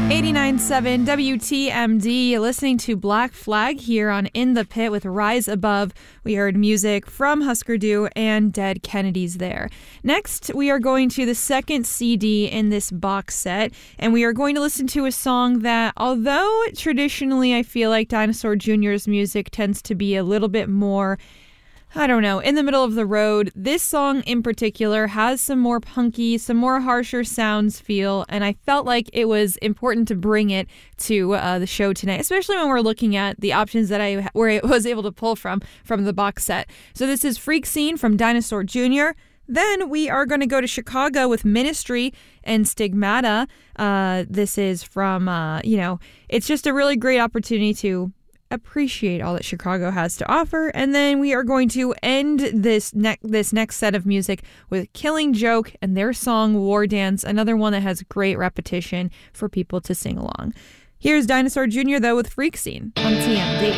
89.7 WTMD, listening to Black Flag here on In the Pit with Rise Above. We heard music from Husker Du and Dead Kennedys there. Next, we are going to the second CD in this box set, and we are going to listen to a song that, although traditionally I feel like Dinosaur Jr.'s music tends to be a little bit more, I don't know, in the middle of the road, this song in particular has some more punky, some more harsher sounds feel, and I felt like it was important to bring it to the show tonight, especially when we're looking at the options that I was able to pull from the box set. So this is Freak Scene from Dinosaur Jr., Then we are going to go to Chicago with Ministry and Stigmata. This is from, it's just a really great opportunity to appreciate all that Chicago has to offer. And then we are going to end this next set of music with Killing Joke and their song War Dance, another one that has great repetition for people to sing along. Here's Dinosaur Jr., though, with Freak Scene on TMD.